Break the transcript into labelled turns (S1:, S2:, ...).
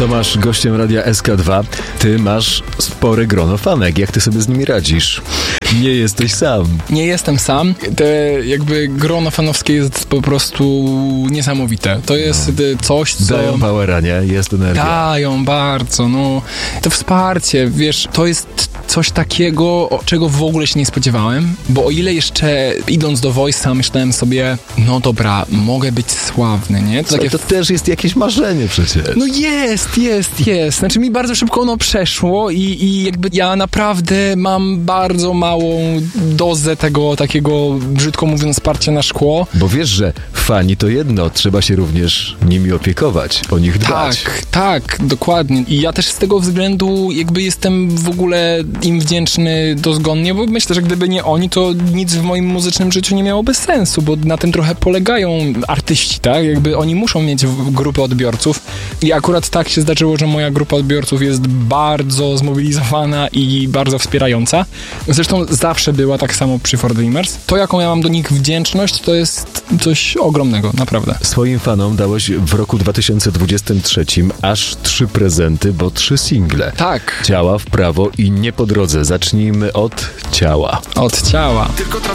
S1: Tomasz, gościem Radia SK2. Ty masz spore grono fanek. Jak ty sobie z nimi radzisz? Nie jesteś sam.
S2: Nie jestem sam. Te jakby grono fanowskie jest po prostu niesamowite. To jest coś, co...
S1: Dają powera, nie? Jest energia.
S2: Dają bardzo, no. To wsparcie, wiesz, to jest coś takiego, czego w ogóle się nie spodziewałem, bo o ile jeszcze idąc do Voice'a myślałem sobie, no dobra, mogę być sławny, nie?
S1: To też jest jakieś marzenie przecież.
S2: No jest. Znaczy mi bardzo szybko ono przeszło i jakby ja naprawdę mam bardzo małą dozę tego takiego, brzydko mówiąc, wsparcia na szkło.
S1: Bo wiesz, że fani to jedno, trzeba się również nimi opiekować, o nich dbać.
S2: Tak, dokładnie. I ja też z tego względu jakby jestem w ogóle im wdzięczny dozgonnie, bo myślę, że gdyby nie oni, to nic w moim muzycznym życiu nie miałoby sensu, bo na tym trochę polegają artyści, tak? Jakby oni muszą mieć grupę odbiorców i akurat tak się zdarzyło, że moja grupa odbiorców jest bardzo zmobilizowana i bardzo wspierająca. Zresztą zawsze była tak samo przy For Dreamers. To, jaką ja mam do nich wdzięczność, to jest coś ogromnego, naprawdę.
S1: Swoim fanom dałeś w roku 2023 aż 3 prezenty, bo 3 single.
S2: Tak.
S1: Ciała w prawo i Nie po drodze. Zacznijmy od Ciała.
S2: Od Ciała.